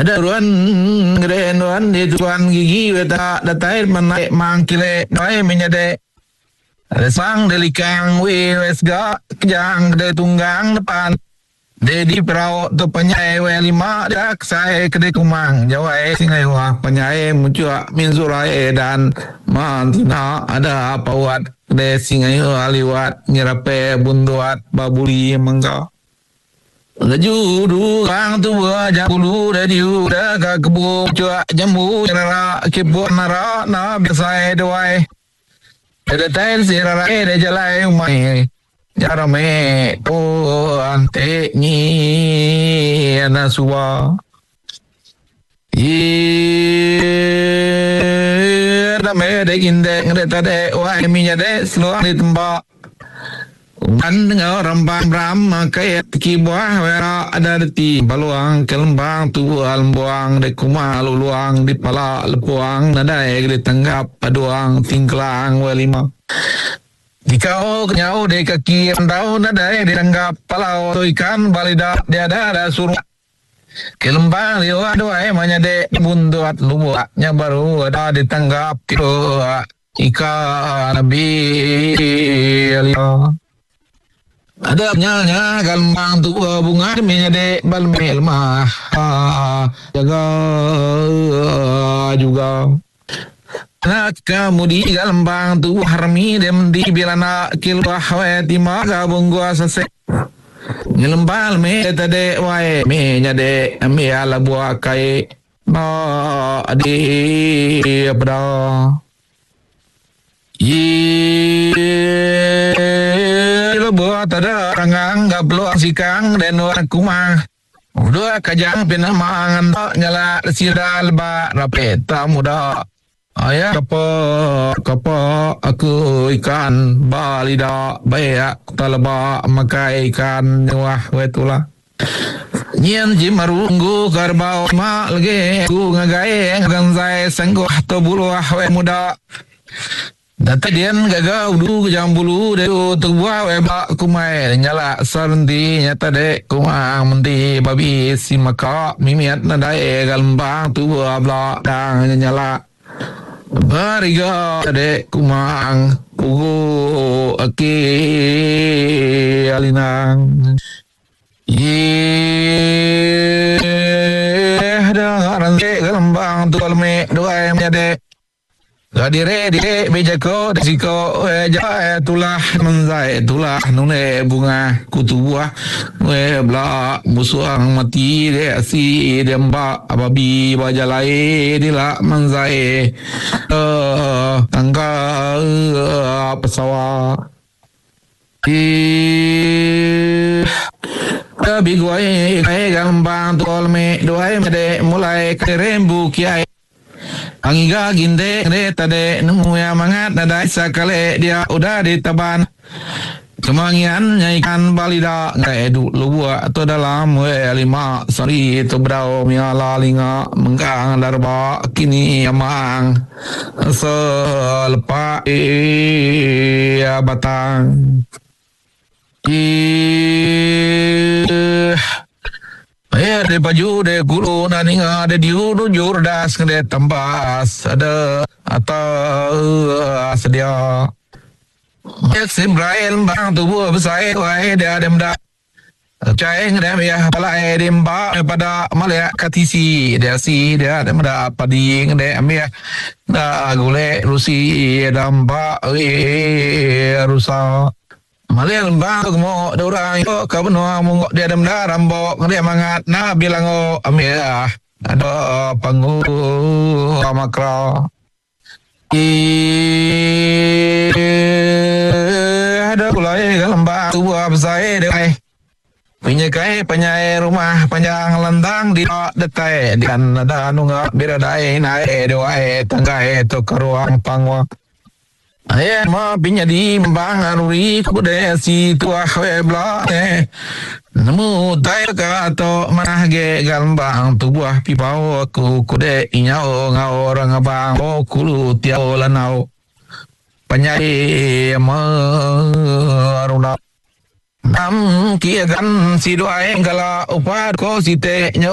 Ada ruan ngeren ruan di tuan gigi weta datai menaik mangkile doi menyade. Ada sang delikang wes ga kejang de tunggang depan. Dedi perau tu penyai lima dak saya kedai kumang jawai singai wah penyai muncul minzurai dan mantina ada apa wat kedai singai aliwat nyerape bunduat babuli mengga. Laju durang tua jambulu dari udah ke kebu cuak jambu nara kebun nara na biasa doai. Ada tain sirara de jalai umai. Jarame to ante ni anasua. Dame de ginde ngeta de wai minya de sloa di tempat. Kan rambang ram kaya kibah wera ada deti baluang kelembang tu albuang de kuma luluang di pala lepuang nadai di tanggap paduang tingklang welima dikau kenyau de kaki rendau nadai di tanggap palau tu ikan balida dia ada suruh kelembang liwa doai manya de bunduat lubuaknya baru ada di tanggap tiru ikan nabi liwa. Ada nyanya galmang tu bunga minyak de balmel mah jaga juga. Nak kamu di galmbang tu harmi dem di bilana kilwah we timaga bungua sase. Ngelembal me tade wae minyak de me ala buah kai no adi abda. Buat ada rangang gablo sikang dan orang kumang udah kajang pinah mangan tak nyala siral ba rapeta muda ayah kapa aku ikan balida bayak talaba makai ikan wah wetula nyen jimarunggu karbau ma lagi ku ngagai ganzai senggoh to bulu we muda. Data dian gagal udu jambulu de tubuh weba kumai nyala sarenti nyata de kumang menti babi si maka mimiat nadai galmbang tubuh abla dang nyala bariga de kumang pugu aki alinang ada rantai galmbang tu kalme doa menjadi Gadire dire bejako desiko ja tulah menzai tulah nune bunga kutubuah we bla musuang mati de si demba ababi bajalai dila menzai tangga pesawa bigwai kai gambang tolme doai mede mulai kerembu kiai Angiga ginde de tade nemu ya mangat nadai sakale dia udah ditaban kemangian nyaikan balida ngedu luwa atau dalam lima sari itu brau miala linga menggang darba kini amang selepa batang de baju de guru naninga de diuru jurdas de tambas ada atau sedia Simrael bang tubuh besar wae dia ada menda cai ngedam ya palai demba pada malaya katisi dia si dia ada menda padi ngedam ya da gule rusi damba rusa Malay lembang mo dorang yo ka benua mo dia ada menda rambo dia mangat na bilang o amia ada pangu makra ada kulai lembang tubuh besar dai penyakai penyai rumah panjang lentang di detai dan ada nunga biradai nae doai tanggai to karuang pangwa ayah ma pinya di membangarui kuda si tua webla nemu tai ka to manah ge galmbang tubuh pipau aku kuda inyau ngau orang abang o kulu tiau lanau penyai ma aruna nam kia kan si doa engkala upad ko si te